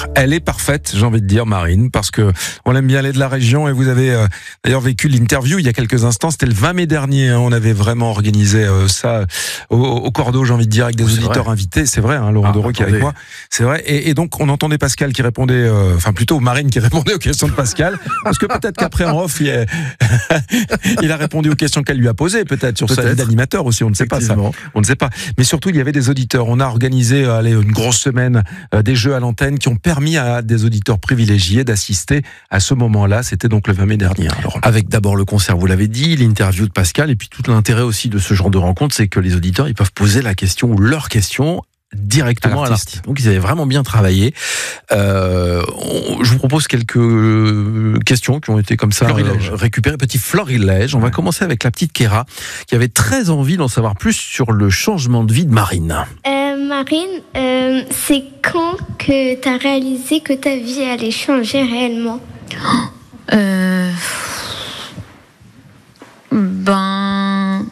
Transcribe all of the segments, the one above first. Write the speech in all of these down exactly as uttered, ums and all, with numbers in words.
Elle est parfaite, j'ai envie de dire, Marine, parce que on aime bien aller de la région et vous avez euh, d'ailleurs vécu l'interview il y a quelques instants. C'était le vingt mai dernier. Hein, on avait vraiment organisé euh, ça au, au cordeau, j'ai envie de dire, avec des oh, auditeurs vrai. invités. C'est vrai, hein, Laurent ah, Dereau qui est avec moi. C'est vrai. Et, et donc on entendait Pascal qui répondait, euh, enfin plutôt Marine qui répondait aux questions de Pascal, parce que peut-être qu'après en off, il a, il a répondu aux questions qu'elle lui a posées, peut-être sur peut-être. sa vie d'animateur aussi. On ne sait pas ça. On ne sait pas. Mais surtout, il y avait des auditeurs. On a organisé, euh, allez, une grosse semaine euh, des jeux à l'antenne qui ont permis à des auditeurs privilégiés d'assister à ce moment-là. C'était donc le vingt mai dernier. Alors, avec d'abord le concert, vous l'avez dit, l'interview de Pascal, et puis tout l'intérêt aussi de ce genre de rencontre, c'est que les auditeurs, ils peuvent poser la question ou leur question directement à l'artiste. à l'artiste. Donc ils avaient vraiment bien travaillé. Euh, on, je vous propose quelques questions qui ont été comme ça florilège. récupérées, petit florilège. On ouais. va commencer avec la petite Kéra, qui avait très envie d'en savoir plus sur le changement de vie de Marine. Euh, Marine, euh, c'est quand que tu as réalisé que ta vie allait changer réellement ? euh... Ben...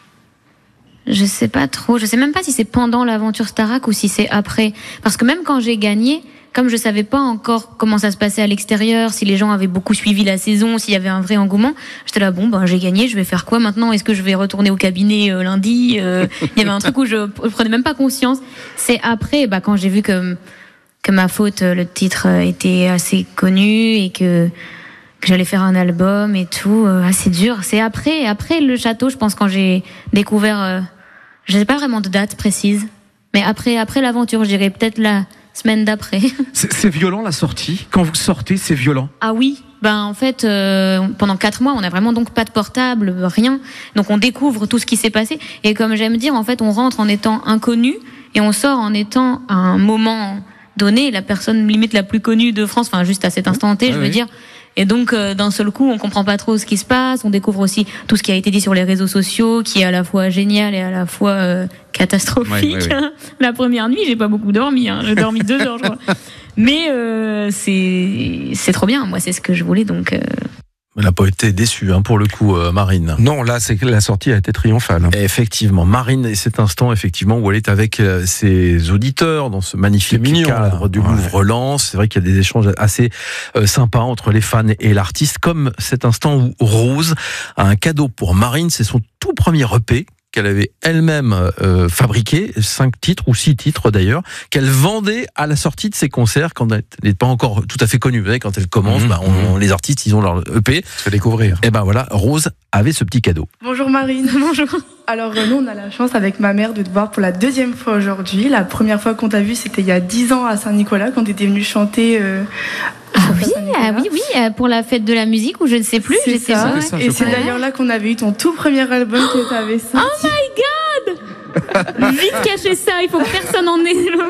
Je sais pas trop. Je sais même pas si c'est pendant l'aventure Starac ou si c'est après. Parce que même quand j'ai gagné, comme je savais pas encore comment ça se passait à l'extérieur, si les gens avaient beaucoup suivi la saison, s'il y avait un vrai engouement, j'étais là, bon, ben j'ai gagné, je vais faire quoi maintenant ? Est-ce que je vais retourner au cabinet euh, lundi ? euh, Il y avait un truc où je, je prenais même pas conscience. C'est après, bah, quand j'ai vu que, que Ma Faute, le titre, était assez connu et que, que j'allais faire un album et tout, euh, assez dur. C'est après, après le château, je pense, quand j'ai découvert, euh, je sais pas vraiment de date précise, mais après, après l'aventure, je dirais peut-être la semaine d'après. C'est, c'est violent la sortie. Quand vous sortez, c'est violent. Ah oui. Ben en fait, euh, pendant quatre mois, on n'a vraiment donc pas de portable, rien. Donc on découvre tout ce qui s'est passé. Et comme j'aime dire, en fait, on rentre en étant inconnu et on sort en étant à un moment donné la personne limite la plus connue de France. Enfin, juste à cet instant T, ah, je veux oui. dire. Et donc, euh, d'un seul coup, on comprend pas trop ce qui se passe. On découvre aussi tout ce qui a été dit sur les réseaux sociaux, qui est à la fois génial et à la fois euh, catastrophique. Ouais, ouais, ouais. La première nuit, j'ai pas beaucoup dormi. Hein. J'ai dormi deux heures, je crois. Mais euh, c'est c'est trop bien. Moi, c'est ce que je voulais. Donc. Euh... Elle n'a pas été déçue, hein, pour le coup, euh, Marine. Non, là, c'est que la sortie a été triomphale. Hein. Effectivement, Marine, et cet instant, effectivement, où elle est avec euh, ses auditeurs dans ce magnifique mignon, cadre là. du Louvre-Lens. Ouais. C'est vrai qu'il y a des échanges assez euh, sympas entre les fans et l'artiste, comme cet instant où Rose a un cadeau pour Marine. C'est son tout premier E P qu'elle avait elle-même euh, fabriqué, cinq titres ou six titres d'ailleurs, qu'elle vendait à la sortie de ses concerts quand elle n'est pas encore tout à fait connue. Vous savez, quand elle commence, mmh, bah, on, mmh. les artistes, ils ont leur E P. Se fait découvrir. Et ben voilà, Rose avait ce petit cadeau. Bonjour Marine. Bonjour. Alors nous, on a la chance avec ma mère de te voir pour la deuxième fois aujourd'hui. La première fois qu'on t'a vu, c'était il y a dix ans à Saint-Nicolas, quand tu étais venue chanter. Euh, Ah oui, ah oui, oui, pour la fête de la musique ou je ne sais plus. C'est j'étais ça. ouais. ça Et c'est d'ailleurs là qu'on avait eu ton tout premier album que tu avais sorti. Oh my god! Vite cacher ça, il faut que personne en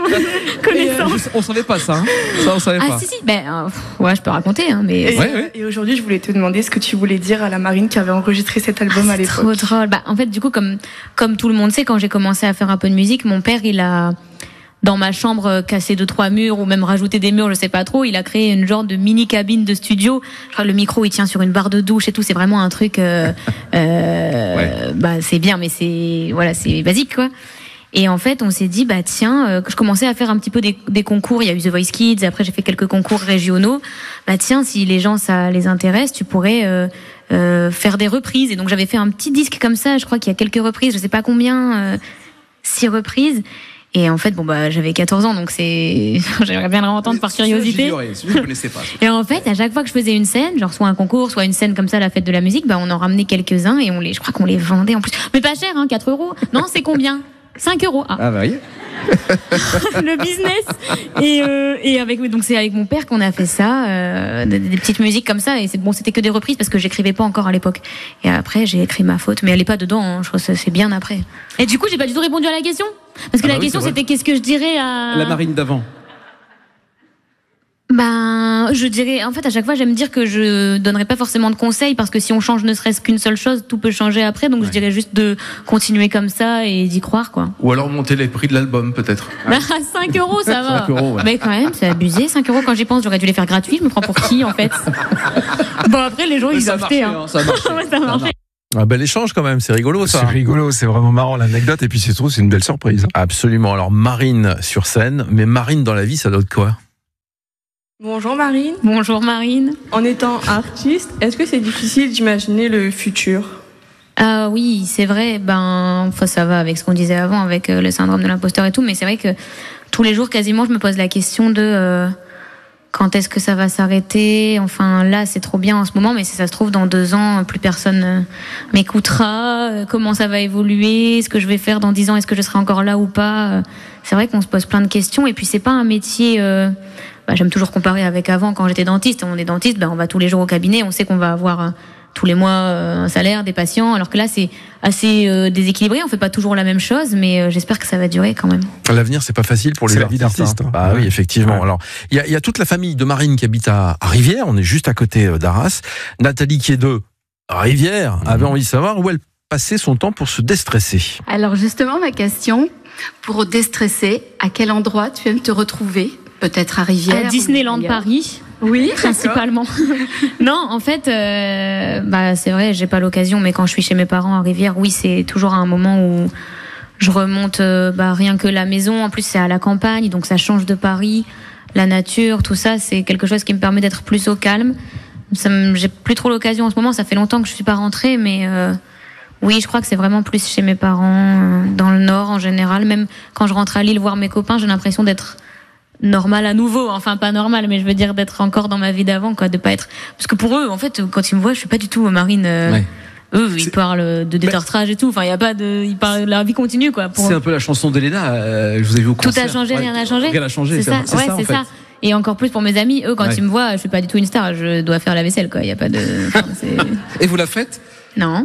ait connaissance. Euh, on savait pas ça, hein. Ça on savait ah, pas. Ah si si, ben euh, ouais, je peux raconter, hein, mais. Et, ouais, ouais. et aujourd'hui, je voulais te demander ce que tu voulais dire à la Marine qui avait enregistré cet album ah, à l'époque. C'est trop drôle. Bah en fait, du coup, comme comme tout le monde sait, quand j'ai commencé à faire un peu de musique, mon père, il a dans ma chambre cassé deux trois murs ou même rajouté des murs, je sais pas trop. Il a créé une genre de mini cabine de studio. Je crois que le micro il tient sur une barre de douche et tout. C'est vraiment un truc. Euh, euh, ouais. Bah c'est bien, mais c'est voilà, c'est basique quoi. Et en fait, on s'est dit bah tiens, euh, je commençais à faire un petit peu des, des concours. Il y a eu The Voice Kids. Après, j'ai fait quelques concours régionaux. Bah tiens, si les gens ça les intéresse, tu pourrais euh, euh, faire des reprises. Et donc j'avais fait un petit disque comme ça. Je crois qu'il y a quelques reprises. Je sais pas combien, euh, six reprises. Et en fait, bon bah j'avais quatorze ans, donc c'est j'aimerais bien le entendre par curiosité. Je ne connaissais pas. Et en fait, à chaque fois que je faisais une scène, genre soit un concours, soit une scène comme ça, la fête de la musique, bah on en ramenait quelques-uns et on les, je crois qu'on les vendait en plus. Mais pas cher, hein, quatre euros. Non, c'est combien ? cinq euros. Ah, ah bah oui. Le business. Et, euh, et avec, donc c'est avec mon père qu'on a fait ça, euh, des, des petites musiques comme ça. Et c'est bon, c'était que des reprises parce que j'écrivais pas encore à l'époque. Et après, j'ai écrit Ma Faute, mais elle est pas dedans. Hein, je crois que c'est bien après. Et du coup, j'ai pas du tout répondu à la question parce que ah la bah question oui, c'était qu'est-ce que je dirais à la Marine d'avant. Ben, je dirais, en fait, à chaque fois, j'aime dire que je donnerai pas forcément de conseils parce que si on change ne serait-ce qu'une seule chose, tout peut changer après. Donc, ouais. je dirais juste de continuer comme ça et d'y croire, quoi. Ou alors monter les prix de l'album, peut-être. Bah, cinq euros, ça va. cinq euros, ouais. Mais quand même, c'est abusé. cinq euros, quand j'y pense, j'aurais dû les faire gratuits. Je me prends pour qui, en fait? Bon, après, les gens, mais ils achetaient, hein. Ça marche. Ouais, ça marchait. Un bel échange quand même, c'est rigolo ça. C'est rigolo, c'est vraiment marrant l'anecdote et puis c'est tout, c'est une belle surprise. Absolument. Alors Marine sur scène, mais Marine dans la vie, ça doit être quoi ? Bonjour Marine. Bonjour Marine. En étant artiste, est-ce que c'est difficile d'imaginer le futur ? Ah oui, c'est vrai. Ben, enfin, ça va avec ce qu'on disait avant, avec euh, le syndrome de l'imposteur et tout. Mais c'est vrai que tous les jours, quasiment, je me pose la question de euh, quand est-ce que ça va s'arrêter. Enfin, là, c'est trop bien en ce moment, mais si ça se trouve, dans deux ans, plus personne euh, m'écoutera. Euh, comment ça va évoluer ? Ce que je vais faire dans dix ans, est-ce que je serai encore là ou pas ? euh, C'est vrai qu'on se pose plein de questions. Et puis, c'est pas un métier... Euh, Bah, j'aime toujours comparer avec avant, quand j'étais dentiste. On est dentiste, ben, on va tous les jours au cabinet, on sait qu'on va avoir euh, tous les mois euh, un salaire, des patients, alors que là c'est assez euh, déséquilibré, on fait pas toujours la même chose, mais euh, j'espère que ça va durer quand même. L'avenir, c'est pas facile pour les C'est artistes. la vie d'artiste. Hein. Ah ouais. oui, effectivement. Ouais. Alors, il y a, y a toute la famille de Marine qui habite à, à Rivière, on est juste à côté euh, d'Arras. Nathalie, qui est de Rivière, mmh. avait envie de savoir où elle passait son temps pour se déstresser. Alors justement, ma question, pour déstresser, à quel endroit tu aimes te retrouver ? Peut-être à Rivière. À Disneyland Paris. Oui, principalement. Non, en fait, euh, bah c'est vrai, j'ai pas l'occasion, mais quand je suis chez mes parents à Rivière, oui, c'est toujours un moment où je remonte, euh, bah rien que la maison. En plus, c'est à la campagne, donc ça change de Paris, la nature, tout ça, c'est quelque chose qui me permet d'être plus au calme. Ça me, j'ai plus trop l'occasion en ce moment. Ça fait longtemps que je suis pas rentrée, mais euh, oui, je crois que c'est vraiment plus chez mes parents, euh, dans le Nord en général. Même quand je rentre à Lille voir mes copains, j'ai l'impression d'être normal à nouveau, enfin pas normal, mais je veux dire d'être encore dans ma vie d'avant, quoi, de pas être, parce que pour eux, en fait, quand ils me voient, je suis pas du tout Marine. Euh... Ouais. Eux, ils c'est... parlent de détartrage et tout. Enfin, il y a pas de, ils parlent, la vie continue, quoi. Pour c'est eux. un peu la chanson d'Elena. Euh, je vous ai vu au concert. Tout a changé, ouais, rien n'a changé. Rien n'a changé. C'est, c'est ça. C'est ouais, ça, c'est en fait. ça. Et encore plus pour mes amis, eux, quand ouais. ils me voient, je suis pas du tout une star. Je dois faire la vaisselle, quoi. Il y a pas de. Enfin, et vous la faites ? Non.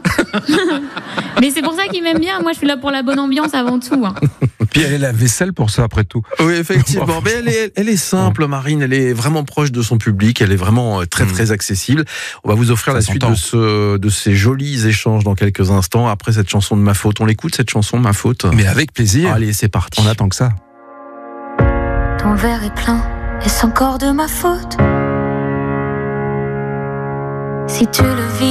Mais c'est pour ça qu'ils m'aiment bien. Moi, je suis là pour la bonne ambiance avant tout. Hein. Puis elle est la vaisselle pour ça, après tout. Oui, effectivement. Mais elle est, elle est simple, Marine. Elle est vraiment proche de son public. Elle est vraiment très, mmh. très accessible. On va vous offrir ça la suite de, ce, de ces jolis échanges dans quelques instants. Après cette chanson de Ma Faute. On l'écoute, cette chanson, Ma Faute ? Mais avec plaisir. Allez, c'est parti. On attend que ça. Ton verre est plein. Est-ce encore de ma faute ? Si tu le vis